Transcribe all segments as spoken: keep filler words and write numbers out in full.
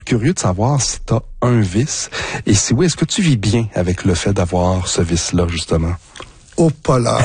Curieux de savoir si tu as un vice. Et si oui, est-ce que tu vis bien avec le fait d'avoir ce vice-là, justement? Au polaire.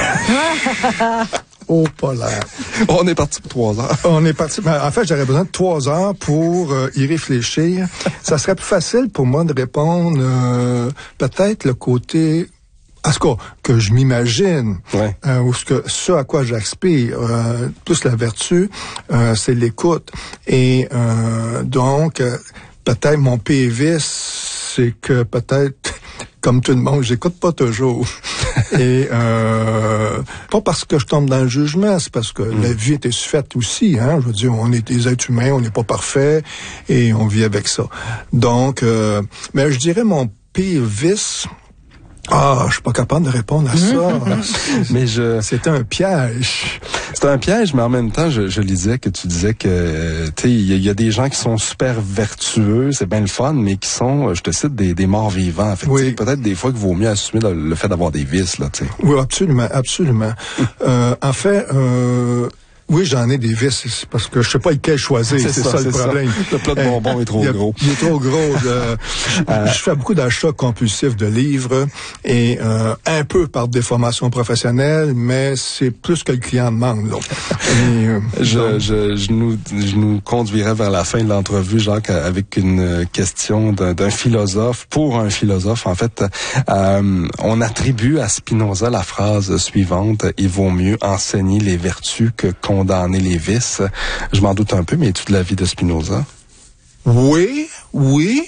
Au polaire. On est parti pour trois heures. On est parti. Ben, en fait, j'aurais besoin de trois heures pour euh, y réfléchir. Ça serait plus facile pour moi de répondre euh, peut-être le côté... En tout cas, que je m'imagine, ouais. euh, ou ce, que, ce à quoi j'aspire, euh, plus la vertu, euh, c'est l'écoute. Et euh, donc, euh, peut-être mon P V, c'est que peut-être, comme tout le monde, j'écoute pas toujours. Et euh, pas parce que je tombe dans le jugement, c'est parce que mmh. la vie est faite aussi. Hein, je veux dire, on est des êtres humains, on n'est pas parfait et on vit avec ça. Donc, euh, mais je dirais mon pire vice... Ah, je suis pas capable de répondre à ça. mais je... C'était un piège. C'était un piège, mais en même temps, je, je lisais que tu disais que, tu sais, il y, y a des gens qui sont super vertueux, c'est bien le fun, mais qui sont, je te cite, des, des morts vivants. Fait que, oui. Peut-être des fois qu'il vaut mieux assumer le, le fait d'avoir des vices, là, tu sais. Oui, absolument, absolument. euh, en fait, euh, oui, j'en ai des vices, parce que je sais pas lequel choisir, c'est, c'est ça, ça le problème. Ça. Le plat de bonbons est trop il, gros. Il est trop gros. Je, euh, je fais beaucoup d'achats compulsifs de livres, et euh, un peu par déformation professionnelle, mais c'est plus que le client demande. Là. Et, euh, je, donc... je, je, nous, je nous conduirais vers la fin de l'entrevue, Jacques, avec une question d'un, d'un philosophe, pour un philosophe. En fait, euh, on attribue à Spinoza la phrase suivante: « Il vaut mieux enseigner les vertus que condamner les vices ». Je m'en doute un peu, mais es-tu de l'avis de Spinoza? Oui, oui.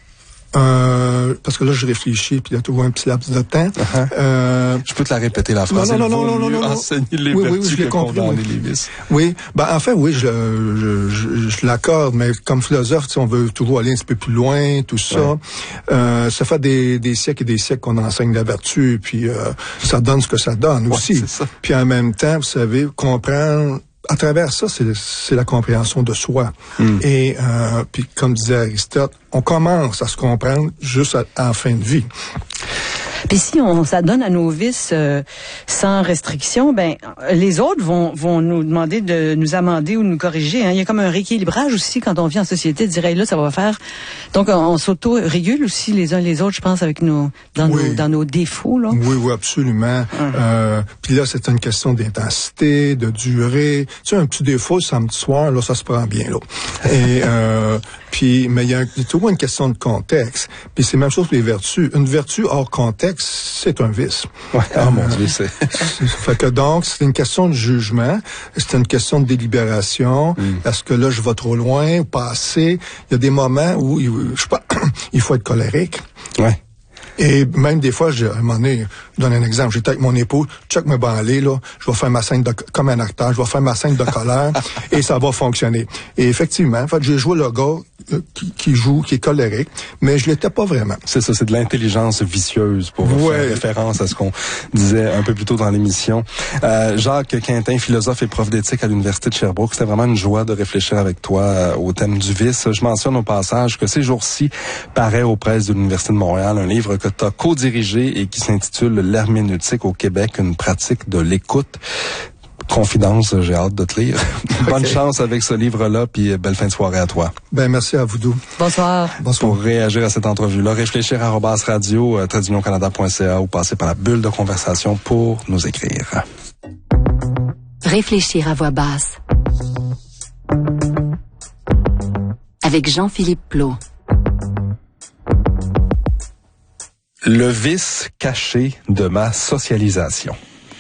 Euh, parce que là, je réfléchis, puis il y a toujours un petit laps de temps. Uh-huh. Euh, je peux te la répéter, la phrase. Non, non, non, non, non, non, non. Enseigner les oui, vertus oui, oui, que compris, condamner oui. les vices. Oui, ben en fait, oui, je, je, je, je l'accorde, mais comme philosophe, tu sais, on veut toujours aller un petit peu plus loin, tout ça. Ouais. Euh, ça fait des, des siècles et des siècles qu'on enseigne la vertu, puis euh, ça donne ce que ça donne ouais, aussi. C'est ça. Puis en même temps, vous savez, comprendre... À travers ça, c'est, c'est la compréhension de soi. Mm. Et euh, puis, comme disait Aristote, on commence à se comprendre juste à, à la fin de vie. Puis si on s'adonne à nos vices euh, sans restriction, ben les autres vont vont nous demander de nous amender ou de nous corriger. Hein. Il y a comme un rééquilibrage aussi quand on vit en société, de dire hey, là ça va faire. Donc on, on s'auto-régule aussi les uns les autres, je pense, avec nos dans oui. nos dans nos défauts là. Oui, oui, absolument. Hum. Euh, puis là c'est une question d'intensité, de durée. Tu sais, un petit défaut samedi soir, là ça se prend bien là. Et euh, puis mais il y a, il y a toujours une question de contexte. Puis c'est la même chose pour les vertus. Une vertu hors contexte, c'est un vice. Ouais, oh euh, mon Dieu, c'est... fait que donc, c'est une question de jugement, c'est une question de délibération. Mm. Est-ce que là, je vais trop loin ou pas assez? Il y a des moments où, je sais pas, il faut être colérique. Ouais. Et même des fois, je, à un moment donné, je donne un exemple, j'étais avec mon épouse, check me banler, là, je vais faire ma scène de, comme un acteur, je vais faire ma scène de colère, et ça va fonctionner. Et effectivement, en fait, j'ai joué le gars euh, qui, qui joue, qui est colérique, mais je l'étais pas vraiment. C'est ça, c'est de l'intelligence vicieuse, pour ouais. faire référence à ce qu'on disait un peu plus tôt dans l'émission. Euh, Jacques Quintin, philosophe et prof d'éthique à l'Université de Sherbrooke, c'était vraiment une joie de réfléchir avec toi euh, au thème du vice. Je mentionne au passage que ces jours-ci paraît aux presses de l'Université de Montréal un livre que tu as co-dirigé et qui s'intitule « L'herméneutique au Québec, une pratique de l'écoute ». Confidence, j'ai hâte de te lire. Okay. Bonne chance avec ce livre-là, puis belle fin de soirée à toi. Ben merci à vous deux. Bonsoir. Bonsoir. Pour réagir à cette entrevue-là, réfléchir à arobase radio, trait d'union canada point c a ou passer par la bulle de conversation pour nous écrire. Réfléchir à voix basse. Avec Jean-Philippe Plot. Le vice caché de ma socialisation.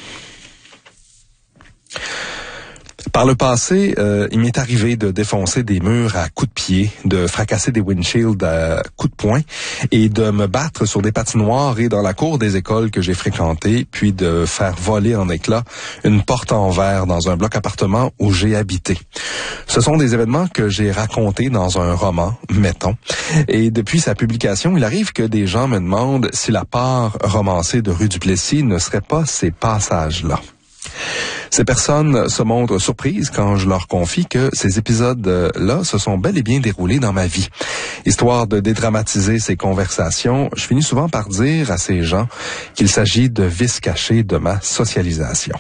Par le passé, euh, il m'est arrivé de défoncer des murs à coups de pied, de fracasser des windshields à coups de poing et de me battre sur des patinoires et dans la cour des écoles que j'ai fréquentées, puis de faire voler en éclats une porte en verre dans un bloc appartement où j'ai habité. Ce sont des événements que j'ai racontés dans un roman, mettons, et depuis sa publication, il arrive que des gens me demandent si la part romancée de Rue du Plessis ne serait pas ces passages-là. Ces personnes se montrent surprises quand je leur confie que ces épisodes-là se sont bel et bien déroulés dans ma vie. Histoire de dédramatiser ces conversations, je finis souvent par dire à ces gens qu'il s'agit de vices cachés de ma socialisation.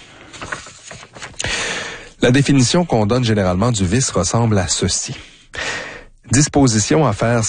La définition qu'on donne généralement du vice ressemble à ceci. disposition à faire